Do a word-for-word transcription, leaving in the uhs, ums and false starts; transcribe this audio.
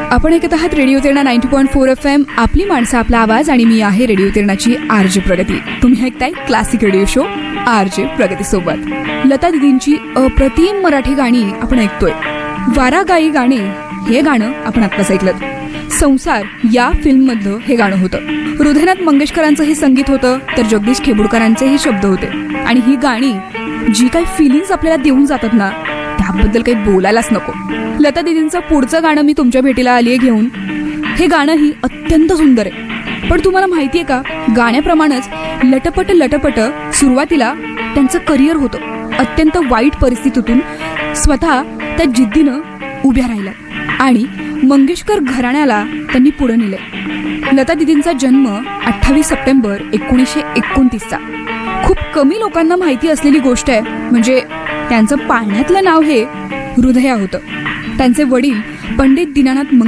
आपण ऐकत आहात radio Terna ninety point four F M, आपली माणसं आपला आवाज, आणि मी आहे रेडिओ तेरणाची आर जे प्रगती. तुम्ही ऐकताय classic radio show R J प्रगती सोबत. लता दीदींची अप्रतिम मराठी गाणी आपण ऐकतोय. वारा गाई गाणे हे गाणं आपण आत्ताच ऐकलं. संसार या फिल्म मधलं हे गाणं होतं. हृदयनाथ मंगेशकरांचं हे संगीत होतं, तर जगदीश खेबुडकरांचे हे शब्द होते. आणि ही गाणी जी काही फिलिंग्स आपल्याला देऊन जातात ना, त्याबद्दल काही बोलायलाच नको. लता दीदींचं पुढचं गाणं मी तुमच्या भेटीला आली आहे घेऊन. हे गाणंही अत्यंत सुंदर आहे. पण तुम्हाला माहितीये का, गाण्याप्रमाणेच लटपट लटपट सुरुवातीला त्यांचं करिअर होतं. अत्यंत वाईट परिस्थितीतून स्वतः त्या जिद्दीनं उभ्या राहिल्या आणि मंगेशकर घराण्याला त्यांनी पुढे नेले. लता दीदींचा जन्म अठ्ठावीस सप्टेंबर एकोणीसशे एकोणतीसचा. खूप कमी लोकांना माहिती असलेली गोष्ट आहे. म्हणजे त्यांचं पाळण्यातलं नाव हे हृदया होतं. त्यांचे वडील पंडित दीनानाथ